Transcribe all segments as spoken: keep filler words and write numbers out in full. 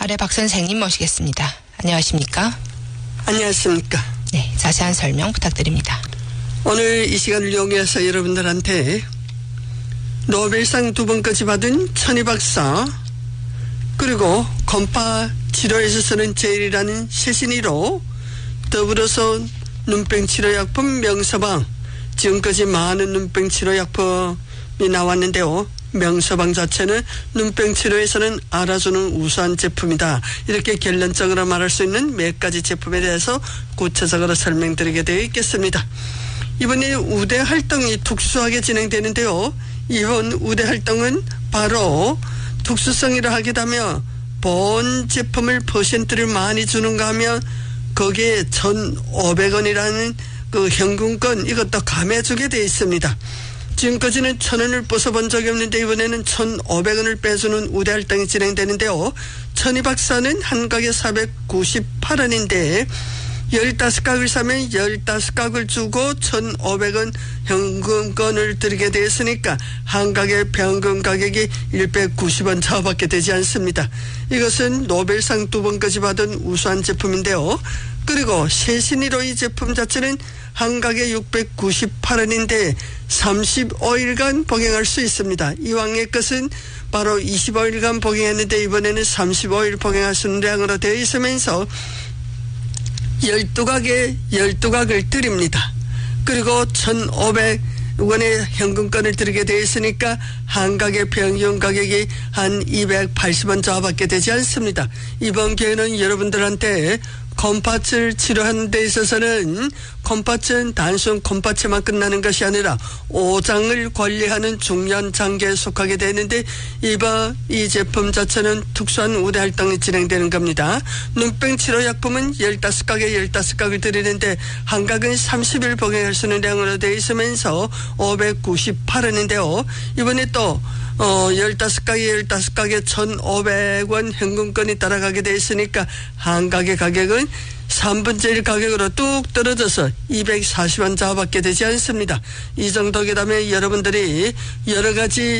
아래 박 선생님 모시겠습니다. 안녕하십니까? 안녕하십니까? 네, 자세한 설명 부탁드립니다. 오늘 이 시간을 이용해서 여러분들한테 노벨상 두 번까지 받은 천희 박사, 그리고 곰파 치료에 있어서는 제일이라는 세신이로, 더불어서 눈병 치료약품 명서방, 지금까지 많은 눈병 치료약품이 나왔는데요. 명서방 자체는 눈병 치료에서는 알아주는 우수한 제품이다, 이렇게 결론적으로 말할 수 있는 몇 가지 제품에 대해서 구체적으로 설명드리게 되어 있겠습니다. 이번에 우대 활동이 특수하게 진행되는데요. 이번 우대 활동은 바로 특수성이라 하기다면 본 제품을 퍼센트를 많이 주는가 하면 거기에 천오백 원이라는 그 현금권, 이것도 감해주게 되어 있습니다. 지금까지는 천 원을 벗어본 적이 없는데 이번에는 천오백 원을 빼주는 우대 활동이 진행되는데요. 천희 박사는 한 가게 사백구십팔 원인데 십오 각을 사면 십오 각을 주고 천오백 원 현금권을 드리게 되었으니까 한 가게 평균 가격이 백구십 원 차이밖에 되지 않습니다. 이것은 노벨상 두 번까지 받은 우수한 제품인데요. 그리고 세신이로 이 제품 자체는 한 가게 육백구십팔 원인데 삼십오 일간 복용할 수 있습니다. 이왕의 것은 바로 이십오 일간 복용했는데 이번에는 삼십오 일 복용할 수 있는 량으로 되어 있으면서 십이 각에 십이 각을 드립니다. 그리고 천오백 원의 현금권을 드리게 되어 있으니까 한 가게 평균 가격이 한 이백팔십 원 저하밖에 되지 않습니다. 이번 기회는 여러분들한테 곰파츠를 치료하는 데 있어서는 곰파츠는 단순 곰파츠만 끝나는 것이 아니라 오장을 관리하는 중요한 장기에 속하게 되는데 이번 이 제품 자체는 특수한 우대 활동이 진행되는 겁니다. 눈병 치료약품은 십오 각에 십오 각을 드리는데 한 각은 삼십 일 복용할 수 있는 량으로 되어 있으면서 오백구십팔 원인데요. 이번에 또 어, 십오 각에 십오 각에 천오백 원 현금권이 따라가게 돼 있으니까 한 가게 가격은 삼분의 일 가격으로 뚝 떨어져서 이백사십 원 저하밖에 되지 않습니다. 이 정도 계다면 여러분들이 여러 가지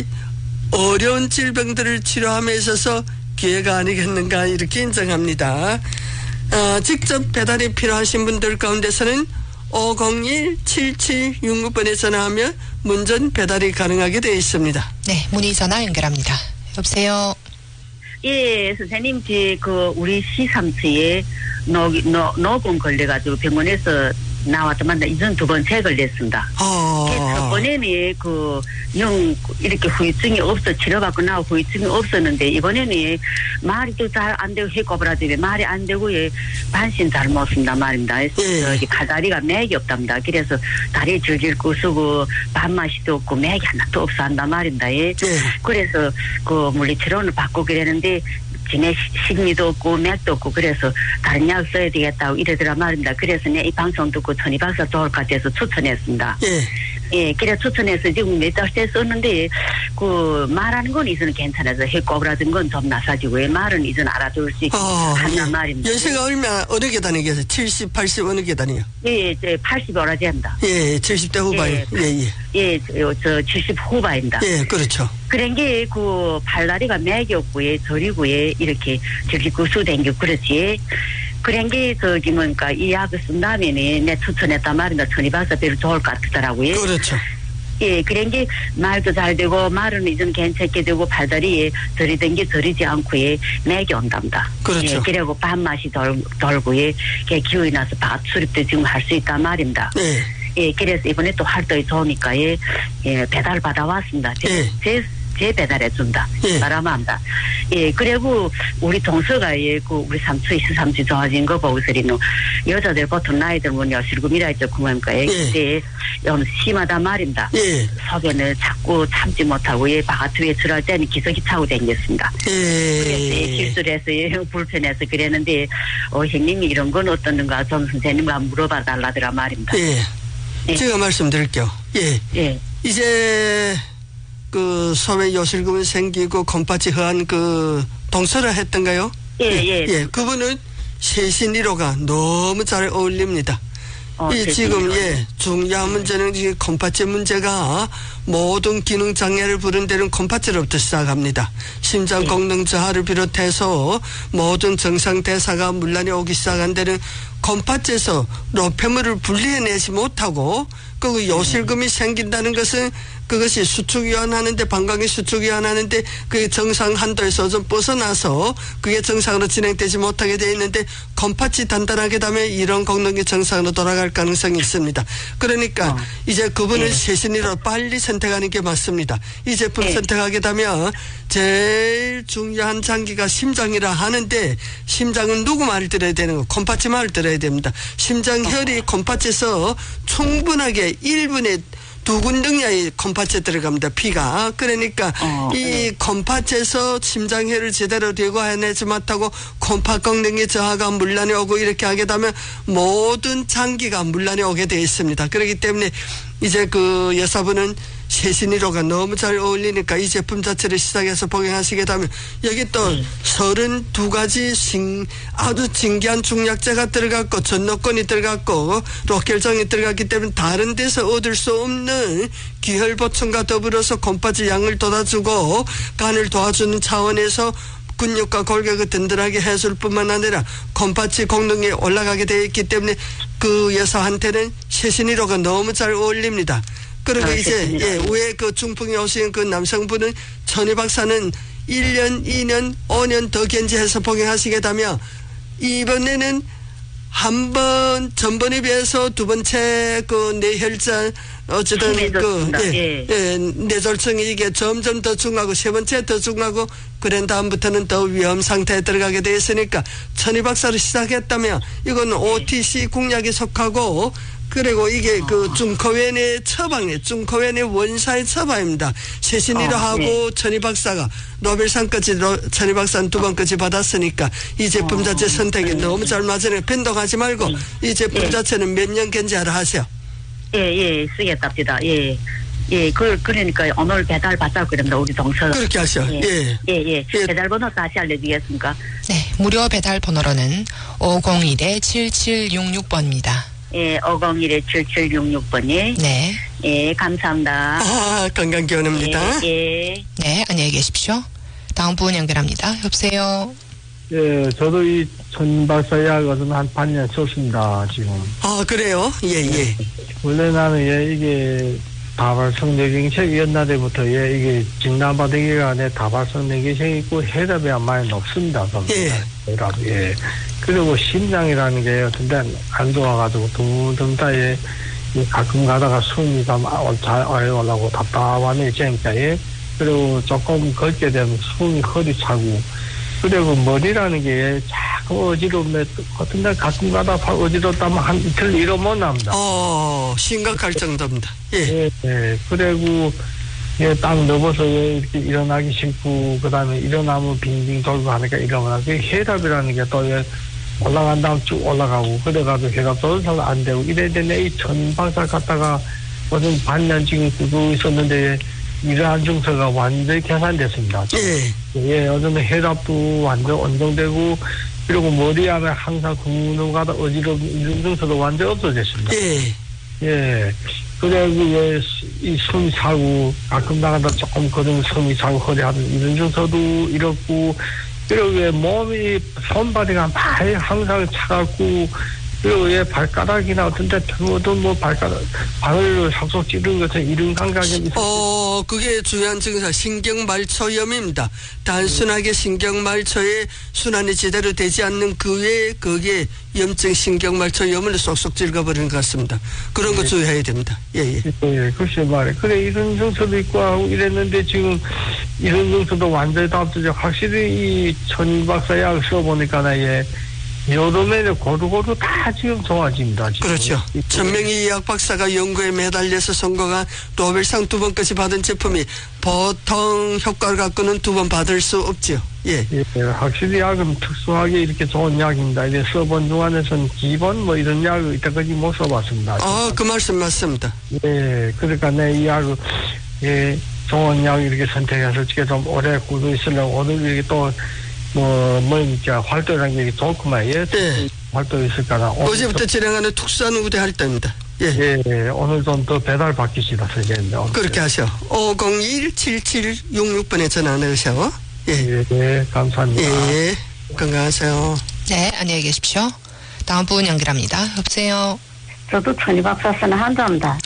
어려운 질병들을 치료함에 있어서 기회가 아니겠는가, 이렇게 인정합니다. 어, 직접 배달이 필요하신 분들 가운데서는 오공일 칠칠육육 번에 전화하면 문전 배달이 가능하게 되어 있습니다. 네, 문의 전화 연결합니다. 여보세요. 예, 선생님, 제 그 우리 시삼수에 노, 노, 노곤 걸려가지고 병원에서 나왔더만 이전 두 번째 걸렸습니다. 어. 첫 번에는 그 영 이렇게 후유증이 없어 치료받고 나고 후유증이 없었는데 이번에는 말이 또 잘 안 되고 해꼬부라지게 말이 안 되고 예 반신 잘 못 쓴다 말입니다. 예. 저기 팔다리가 맥이 없답니다. 그래서 다리 질질 구수고 밥맛이도 없고 맥이 하나도 없어 한단 말입니다. 예. 예. 그래서 그 물리치료를 받고 그랬는데 진에 심리도 없고 맥도 없고 그래서 다른 약 써야 되겠다고 이러더라 말입니다. 그래서 내 이 방송 듣고 천희 박사 좋을 것 같아서 추천했습니다. 예. 예, 그래 추천해서 지금 몇 달째 썼는데 그 말하는 건 이제는 괜찮아서 해꼬부라든 건 좀 나사지고 말은 이제는 알아둘 수 있고 어, 한단 예. 말입니다. 연세가 얼마 어느 계단에 계세요? 칠십, 팔십 어느 계단이요? 예, 예, 팔십 오라 된다. 예, 칠십 대 후반이요. 예, 예. 예, 저, 저 칠십 후반입니다. 예, 그렇죠. 그런 게 그 팔다리가 맥이 없고 예, 저리고 예, 이렇게 저기 구수댕겨 그렇지. 그런 게 저기 뭔가 이 약을 쓴 다음에는 내 추천했단 말인데 천희 박사 별로 좋을 것 같더라고요. 그렇죠. 예, 그런 게 말도 잘 되고 말은 이제 괜찮게 되고 팔다리에 저리던 게 저리지 않고 예, 맥이 온답니다. 그렇죠. 예, 그리고 밥맛이 덜, 덜고 예, 기운이 나서 밥 수립도 지금 할 수 있단 말입니다. 예. 예, 그래서 이번에 또 활동이 좋으니까 예, 예 배달 받아왔습니다. 제, 예. 제, 제 배달해 준다. 예. 바람한다. 예, 그리고 우리 동서가 예, 그 우리 삼촌, 시삼촌 좋아진 거 보고서리는 여자들 보통 나이들 뭐냐, 실고 미라이 쪽 그만까 예, 그때 좀 심하단 말입니다. 예. 속에는 자꾸 참지 못하고 예, 바깥에 들어갈 때는 기저귀 차고 다녔습니다. 예. 그래서 예, 기술해서 예, 불편해서 그랬는데 어, 형님이 이런 건 어떻는가 좀 선생님과 물어봐 달라더라 말입니다. 예. 예. 제가 말씀드릴게요. 예. 예. 이제 그 소외 요실금이 생기고 곰파치 허한 그 동서를 했던가요? 예, 예. 예. 그분은 세신이로가 너무 잘 어울립니다. 어, 이 지금 예 중요한 문제는 이 콩팥제 문제가 모든 기능 장애를 부른 데는 콩팥제로부터 시작합니다. 심장 네. 功能 저하를 비롯해서 모든 정상 대사가 문란이 오기 시작한 데는 콩팥제에서 노폐물을 분리해내지 못하고 그 요실금이 생긴다는 것은 그것이 수축이완하는데 방광이 수축이완하는데 그게 정상 한도에서 좀 벗어나서 그게 정상으로 진행되지 못하게 되어 있는데 콩팥이 단단하게 되면 이런功能이 정상으로 돌아갈 가능성이 있습니다. 그러니까 어. 이제 그분을 네. 세신이로 빨리 선택하는 게 맞습니다. 이 제품 네. 선택하게 되면 제일 중요한 장기가 심장이라 하는데 심장은 누구 말을 들어야 되는 거? 콩팥이 말을 들어야 됩니다. 심장혈이 콩팥에서 충분하게 일 분에 두 군등야의 콩팥에 들어갑니다. 피가. 그러니까 어, 이 네. 콩팥에서 심장혈을 제대로 대고해내지 못하고 콩팥功能의 저하가 문란이 오고 이렇게 하게 되면 모든 장기가 문란이 오게 되어 있습니다. 그렇기 때문에 이제 그 여사분은 세신이로가 너무 잘 어울리니까 이 제품 자체를 시작해서 복용하시게 되면 여기 또 네. 서른두 가지 신, 아주 진귀한 중약제가 들어갔고 전노권이 들어갔고 록혈정이 들어갔기 때문에 다른 데서 얻을 수 없는 기혈 보충과 더불어서 콩팥의 양을 돋아주고 간을 도와주는 차원에서 근육과 골격을 든든하게 해줄 뿐만 아니라 콩팥의功能이 올라가게 되어 있기 때문에 그 여사한테는 세신이로가 너무 잘 어울립니다. 그리고 아, 이제 됐습니다. 예, 위에 그 중풍이 오신 그 남성분은 천희 박사는 일 년, 이 년, 오 년 더 견지해서 복용하시게 되면 이번에는 한 번 전번에 비해서 두 번째 그 뇌혈장 어쨌든 그 심해졌습니다. 예, 예. 예, 뇌졸중이 이게 점점 더 중하고 세 번째 더 중하고 그런 다음부터는 더 위험 상태에 들어가게 돼 있으니까 천희 박사로 시작했다면 이건 오티씨 공약에 속하고 그리고 이게 그 중코웬의 처방에 중코웬의 원사의 처방입니다. 세신이로 어, 하고 네. 천희 박사가 노벨상까지 천희 박사는 두 번까지 받았으니까 이 제품 어, 자체 선택이 네. 너무 잘 맞으니까 변동하지 말고 이 제품 네. 자체는 몇 년 견지하라 하세요. 예, 예, 쓰겠답니다. 예. 예, 그, 그러니까 오늘 배달 받자고 그럽니다. 우리 동서. 그렇게 하셔. 예. 예. 예, 예. 예. 배달번호 다시 알려주겠습니까? 네, 무료 배달 번호로는 오공일 칠칠육육 번입니다. 예, 오공일 칠칠육육 번이. 네, 예, 감사합니다. 아, 건강기원입니다. 예, 예. 네, 안녕히 계십시오. 다음 분 연결합니다. 여보세요. 예, 저도 이 천 박사 약은 한 반년 썼습니다, 지금. 아, 그래요? 예, 예. 원래 나는 예, 이게 다발성 뇌경색 옛날에부터 예, 이게 진단받은 안에 다발성 뇌경색이 있고 해답이 많이 높습니다. 예. 해답, 예. 그리고 심장이라는 게 어떤데 안 좋아가지고 둥둥 따에 가끔 가다가 숨이 잘 올라오고 답답하네, 진짜, 예. 그리고 조금 걷게 되면 숨이 허리 차고 그리고 머리라는 게 자꾸 어지럽네. 어떤 날 가끔 가다 어지럽다면 한 이틀 일어 못 납니다. 어, 심각할 정도입니다. 예. 예, 예. 그리고 예, 딱 넘어서 예, 이렇게 일어나기 싫고 그다음에 일어나면 빙빙 돌고 하니까 일어나고 그 혈압이라는 게 또 예, 올라간 다음 쭉 올라가고 그래가지고 혈압 조절 안 되고 이래는데 이 천 박사 갔다가 무슨 반년 지금 쓰고 있었는데 이러한 증서가 완전히 개선됐습니다. 예. 예, 어제는 혈압도 완전 안정되고 그리고 머리 안에 항상 굽는가다 어지러움 이런 증서도 완전 없어졌습니다. 예. 예. 그리고 예, 이 숨이 차고 가끔 나가다 조금 그런 숨이 차고 허리하는 이런 증서도 이렇고 그리고 예, 몸이 손발이가 많이 항상 차갑고 그리고 예, 발가락이나 어떤 데 어떤 뭐 발가락 발을 삭삭 찌르는 것은 이런 감각이 있어요. 어, 그게 중요한 증상, 신경말초염입니다. 단순하게 신경말초에 순환이 제대로 되지 않는 그 외에 그게 염증 신경말초염을 쏙쏙 찔러버리는 것 같습니다. 그런 거 주의해야 됩니다. 예, 예. 예, 글쎄 말이야. 그래, 이런 증서도 있고 하고 이랬는데 지금 이런 증서도 완전히 다 없어져. 확실히 이 천 박사 약 써보니까 예, 여름에는 고루고루 다 지금 좋아집니다. 지금. 그렇죠. 천명희 의학 박사가 연구에 매달려서 성공한 노벨상 두 번까지 받은 제품이 보통 효과를 갖고는 두 번 받을 수 없죠. 예. 예, 확실히 약은 특수하게 이렇게 좋은 약입니다. 이제 써본 중안에서는 기본 뭐 이런 약을 이때까지 못 써봤습니다. 아, 그 말씀 맞습니다. 예, 그러니까 내 이 약을, 예, 좋은 약 이렇게 선택해서 어떻게 좀 오래 꾸준히 쓰려고 오늘 이렇게 또 뭐, 뭐, 이제 활동하는 게 좋구만, 예. 예. 활동이 있을 거라. 어제부터 진행하는 특수한 우대 활동입니다. 예. 예, 예. 오늘 좀 더 배달 받기시다, 선생님. 그렇게 하셔. 오공일 칠칠육육 번에 전화 넣으셔. 예. 예, 예, 감사합니다. 예. 건강하세요. 네, 안녕히 계십시오. 다음 분 연결합니다. 여보세요. 저도 천희 박사 쓰는 한자입니다.